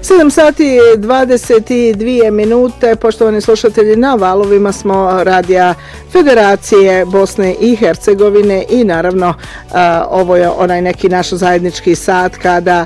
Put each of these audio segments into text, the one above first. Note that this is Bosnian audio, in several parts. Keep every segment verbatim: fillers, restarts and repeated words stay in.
sedam sati dvadeset dvije minute, poštovani slušatelji, na valovima smo radija Federacije Bosne i Hercegovine i naravno ovo je onaj neki naš zajednički sat kada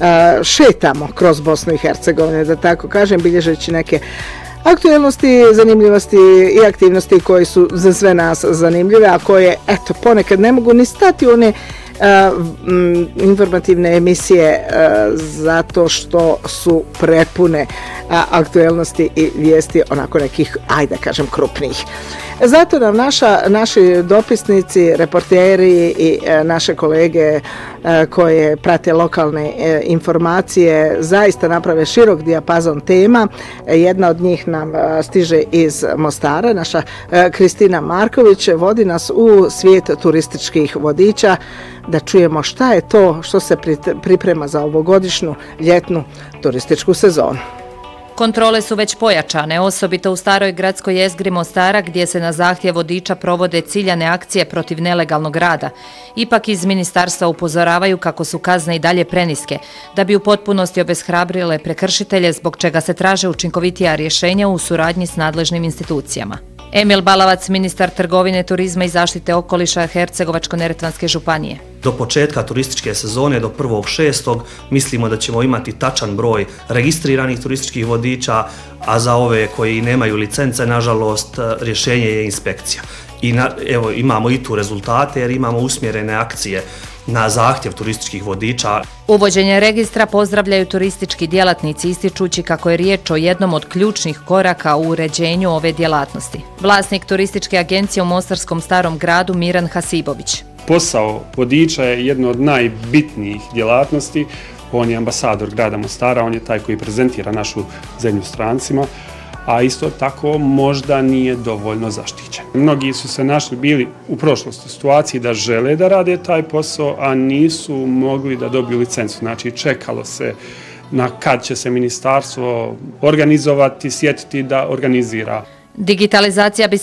šetamo kroz Bosnu i Hercegovinu, da tako kažem, bilježeći neke aktualnosti, zanimljivosti i aktivnosti koje su za sve nas zanimljive, a koje, eto, ponekad ne mogu ni stati u one Uh, m, informativne emisije uh, zato što su prepune uh, aktualnosti i vijesti onako nekih, ajde kažem, krupnijih. Zato nam naša, naši dopisnici, reporteri i uh, naše kolege uh, koje prate lokalne uh, informacije zaista naprave širok dijapazon tema. Uh, jedna od njih nam uh, stiže iz Mostara, naša uh, Kristina Marković vodi nas u svijet turističkih vodiča da čujemo šta je to što se priprema za ovogodišnju ljetnu turističku sezonu. Kontrole su već pojačane, osobito u staroj gradskoj jezgri Mostara gdje se na zahtjev vodiča provode ciljane akcije protiv nelegalnog rada. Ipak iz ministarstva upozoravaju kako su kazne i dalje preniske, da bi u potpunosti obeshrabrile prekršitelje, zbog čega se traže učinkovitija rješenja u suradnji s nadležnim institucijama. Emil Balavac, ministar trgovine, turizma i zaštite okoliša Hercegovačko-neretvanske županije. Do početka turističke sezone, do prvog šestog, mislimo da ćemo imati tačan broj registriranih turističkih vodiča, a za ove koji nemaju licence, nažalost, rješenje je inspekcija. I na, evo, imamo i tu rezultate jer imamo usmjerene akcije na zahtjev turističkih vodiča. Uvođenje registra pozdravljaju turistički djelatnici, ističući kako je riječ o jednom od ključnih koraka u uređenju ove djelatnosti. Vlasnik turističke agencije u Mostarskom Starom gradu Miran Hasibović. Posao vodiča je jedno od najbitnijih djelatnosti. On je ambasador grada Mostara, on je taj koji prezentira našu zemlju strancima, a isto tako možda nije dovoljno zaštićen. Mnogi su se našli bili u prošlosti situaciji da žele da rade taj posao, a nisu mogli da dobiju licencu. Znači čekalo se na kad će se ministarstvo organizovati, sjetiti da organizira. Digitalizacija bi se